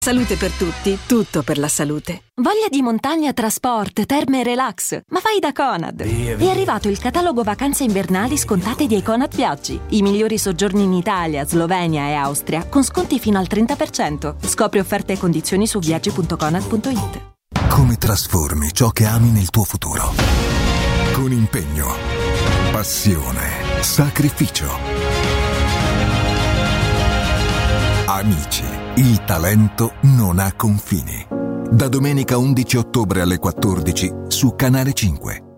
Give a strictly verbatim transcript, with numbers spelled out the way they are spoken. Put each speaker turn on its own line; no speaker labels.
Salute per tutti, tutto per la salute. Voglia di montagna, trasport, terme e relax? Ma vai da Conad!
Via, via.
È arrivato il catalogo vacanze invernali scontate di Conad Viaggi. I migliori soggiorni in Italia, Slovenia e Austria, con sconti fino al trenta per cento. Scopri offerte e condizioni su viaggi punto conad punto it.
Come trasformi ciò che ami nel tuo futuro? Con impegno, passione, sacrificio. Amici, il talento non ha confini. Da domenica undici ottobre alle quattordici su Canale cinque.